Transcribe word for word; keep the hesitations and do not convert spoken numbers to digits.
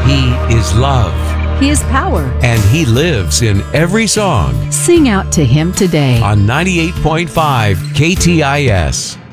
He is love, He is power. and He lives in every song. Sing out to Him today. On ninety-eight point five K T I S.